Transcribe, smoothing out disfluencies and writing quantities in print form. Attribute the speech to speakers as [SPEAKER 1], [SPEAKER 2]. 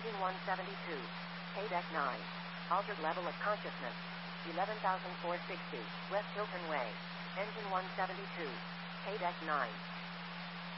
[SPEAKER 1] Engine 172. K-Deck 9. Altered level of consciousness. 11,460. West Hilton Way. Engine 172. K-Deck 9.